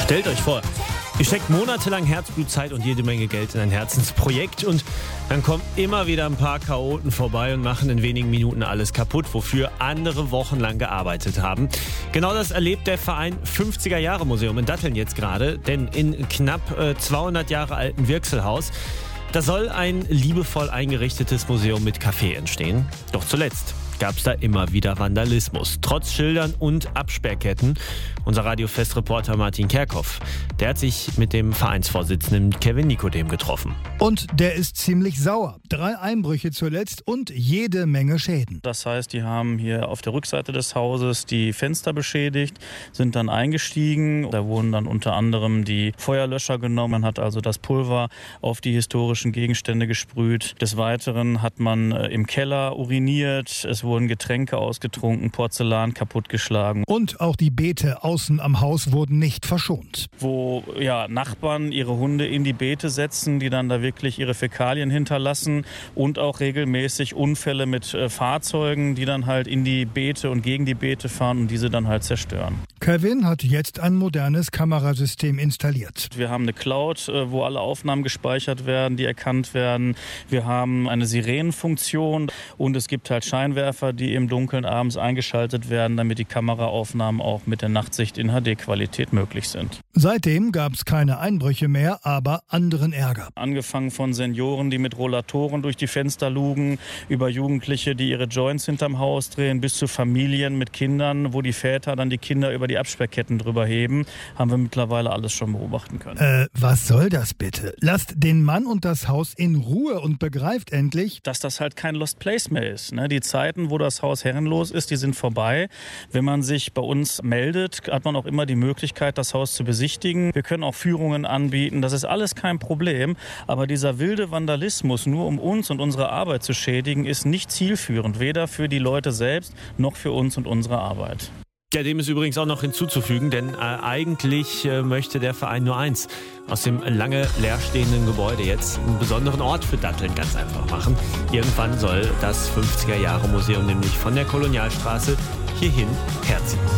Stellt euch vor, ihr steckt monatelang Herzblut, Zeit und jede Menge Geld in ein Herzensprojekt und dann kommen immer wieder ein paar Chaoten vorbei und machen in wenigen Minuten alles kaputt, wofür andere wochenlang gearbeitet haben. Genau das erlebt der Verein 50er-Jahre-Museum in Datteln jetzt gerade, denn in knapp 200 Jahre alten Wirkselhaus, da soll ein liebevoll eingerichtetes Museum mit Café entstehen. Doch zuletzt gab es da immer wieder Vandalismus, trotz Schildern und Absperrketten. Unser Radio-Fest-Reporter Martin Kerkhoff, der hat sich mit dem Vereinsvorsitzenden Kevin Nikodem getroffen. Und der ist ziemlich sauer. 3 Einbrüche zuletzt und jede Menge Schäden. Das heißt, die haben hier auf der Rückseite des Hauses die Fenster beschädigt, sind dann eingestiegen. Da wurden dann unter anderem die Feuerlöscher genommen. Man hat also das Pulver auf die historischen Gegenstände gesprüht. Des Weiteren hat man im Keller uriniert. Es wurden Getränke ausgetrunken, Porzellan kaputtgeschlagen. Und auch die Beete außen am Haus wurden nicht verschont. Wo Nachbarn ihre Hunde in die Beete setzen, die dann da wirklich ihre Fäkalien hinterlassen, und auch regelmäßig Unfälle mit Fahrzeugen, die dann halt in die Beete und gegen die Beete fahren und diese dann halt zerstören. Kevin hat jetzt ein modernes Kamerasystem installiert. Wir haben eine Cloud, wo alle Aufnahmen gespeichert werden, die erkannt werden. Wir haben eine Sirenenfunktion und es gibt halt Scheinwerfer, die im Dunkeln abends eingeschaltet werden, damit die Kameraaufnahmen auch mit der Nachtsicht in HD-Qualität möglich sind. Seitdem gab es keine Einbrüche mehr, aber anderen Ärger. Angefangen von Senioren, die mit Rollatoren durch die Fenster lugen, über Jugendliche, die ihre Joints hinterm Haus drehen, bis zu Familien mit Kindern, wo die Väter dann die Kinder über die Absperrketten drüber heben, haben wir mittlerweile alles schon beobachten können. Was soll das bitte? Lasst den Mann und das Haus in Ruhe und begreift endlich, dass das halt kein Lost Place mehr ist. Die Zeiten, wo das Haus herrenlos ist, die sind vorbei. Wenn man sich bei uns meldet, hat man auch immer die Möglichkeit, das Haus zu besichtigen. Wir können auch Führungen anbieten. Das ist alles kein Problem. Aber dieser wilde Vandalismus, nur um uns und unsere Arbeit zu schädigen, ist nicht zielführend. Weder für die Leute selbst, noch für uns und unsere Arbeit. Ja, dem ist übrigens auch noch hinzuzufügen, denn eigentlich möchte der Verein nur eins: aus dem lange leerstehenden Gebäude jetzt einen besonderen Ort für Datteln ganz einfach machen. Irgendwann soll das 50er-Jahre-Museum nämlich von der Kolonialstraße hierhin herziehen.